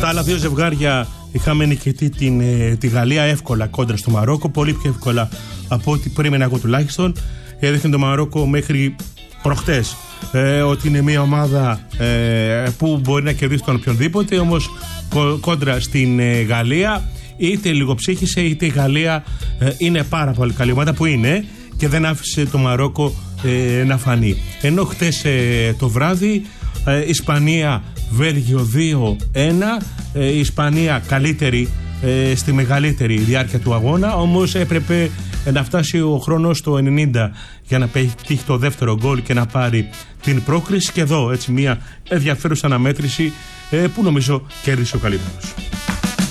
Στα άλλα δύο ζευγάρια είχαμε νικητή τη Γαλλία εύκολα κόντρα στο Μαρόκο, πολύ πιο εύκολα από ό,τι περίμενα εγώ τουλάχιστον. Έδειχνε το Μαρόκο μέχρι προχτές ότι είναι μια ομάδα που μπορεί να κερδίσει τον οποιονδήποτε, όμως κόντρα στην Γαλλία είτε λίγο ψύχησε είτε η Γαλλία είναι πάρα πολύ καλή ομάδα που είναι και δεν άφησε το Μαρόκο να φανεί. Ενώ χτες το βράδυ Ισπανία Βέλγιο 2-1, η Ισπανία καλύτερη στη μεγαλύτερη διάρκεια του αγώνα, όμως έπρεπε να φτάσει ο χρόνος στο 90 για να πετύχει το δεύτερο γκολ και να πάρει την πρόκριση. Και εδώ έτσι μια ενδιαφέρουσα αναμέτρηση που νομίζω κέρδισε ο καλύτερος.